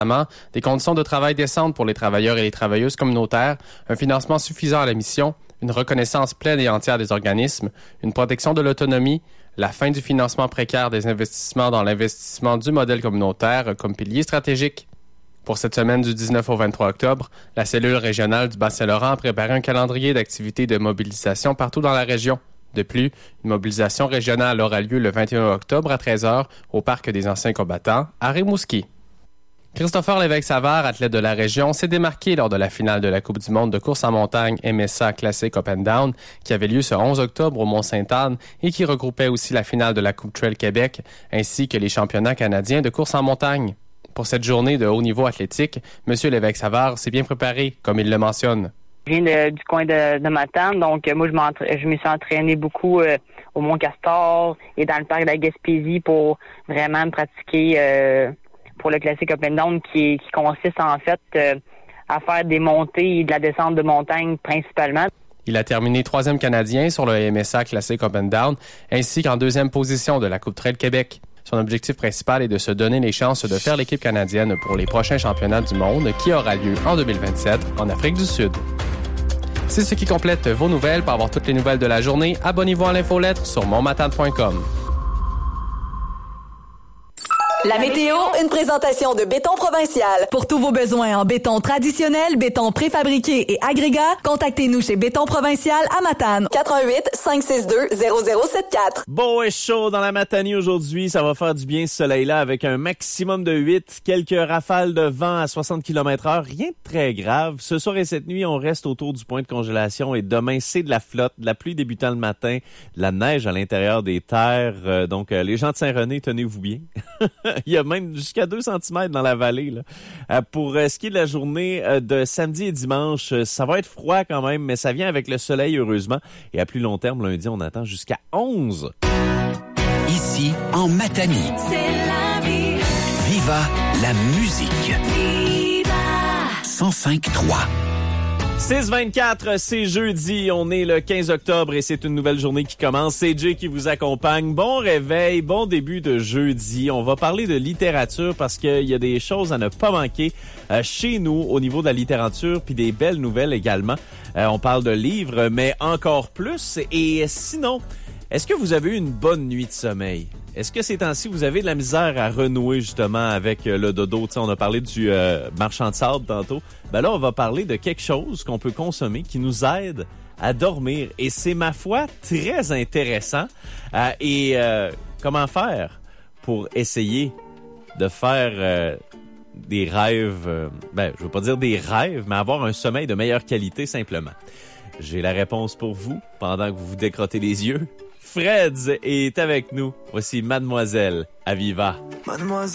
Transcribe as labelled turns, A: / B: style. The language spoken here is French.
A: des conditions de travail décentes pour les travailleurs et les travailleuses communautaires, un financement suffisant à la mission, une reconnaissance pleine et entière des organismes, une protection de l'autonomie, la fin du financement précaire des investissements dans l'investissement du modèle communautaire comme pilier stratégique. Pour cette semaine du 19 au 23 octobre, la cellule régionale du Bas-Saint-Laurent a préparé un calendrier d'activités de mobilisation partout dans la région. De plus, une mobilisation régionale aura lieu le 21 octobre à 13h au Parc des Anciens Combattants à Rimouski. Christopher Lévesque-Savard, athlète de la région, s'est démarqué lors de la finale de la Coupe du monde de course en montagne MSA Classic Up and Down qui avait lieu ce 11 octobre au Mont-Sainte-Anne et qui regroupait aussi la finale de la Coupe Trail Québec ainsi que les championnats canadiens de course en montagne. Pour cette journée de haut niveau athlétique, M. Lévesque-Savard s'est bien préparé, comme il le mentionne.
B: Je viens du coin de Matane, donc moi je me suis entraîné beaucoup au Mont-Castor et dans le parc de la Gaspésie pour vraiment me pratiquer pour le classique Up and Down qui consiste en fait à faire des montées et de la descente de montagne principalement.
A: Il a terminé 3e Canadien sur le MSA Classic Up and Down ainsi qu'en 2e position de la Coupe Trail Québec. Son objectif principal est de se donner les chances de faire l'équipe canadienne pour les prochains championnats du monde qui aura lieu en 2027 en Afrique du Sud. C'est ce qui complète vos nouvelles. Pour avoir toutes les nouvelles de la journée, abonnez-vous à l'infolettre sur monmatane.com.
C: La météo, une présentation de Béton Provincial. Pour tous vos besoins en béton traditionnel, béton préfabriqué et agrégat, contactez-nous chez Béton Provincial à Matane. 88-562-0074.
D: Beau et chaud dans la Matanie aujourd'hui. Ça va faire du bien ce soleil-là avec un maximum de 8. Quelques rafales de vent à 60 km/h. Rien de très grave. Ce soir et cette nuit, on reste autour du point de congélation et demain, c'est de la flotte, de la pluie débutant le matin, de la neige à l'intérieur des terres. Donc, les gens de Saint-René, tenez-vous bien. Il y a même jusqu'à 2 cm dans la vallée. Là. Pour ce qui est de la journée de samedi et dimanche, ça va être froid quand même, mais ça vient avec le soleil, heureusement. Et à plus long terme, lundi, on attend jusqu'à 11.
E: Ici, en Matanie.
F: C'est la vie.
E: Viva la musique.
F: Viva.
E: 105.3.
D: 6-24, c'est jeudi, on est le 15 octobre et c'est une nouvelle journée qui commence. C'est Jay qui vous accompagne. Bon réveil, bon début de jeudi. On va parler de littérature parce qu'il y a des choses à ne pas manquer chez nous au niveau de la littérature puis des belles nouvelles également. On parle de livres, mais encore plus. Et sinon, est-ce que vous avez eu une bonne nuit de sommeil? Est-ce que ces temps-ci, vous avez de la misère à renouer justement avec le dodo? T'sais, on a parlé du marchand de sable tantôt. Ben là, on va parler de quelque chose qu'on peut consommer qui nous aide à dormir. Et c'est, ma foi, très intéressant. Comment faire pour essayer de faire des rêves... je veux pas dire des rêves, mais avoir un sommeil de meilleure qualité simplement. J'ai la réponse pour vous pendant que vous vous décrottez les yeux. Fred est avec nous. Voici Mademoiselle Aviva. Mademoiselle.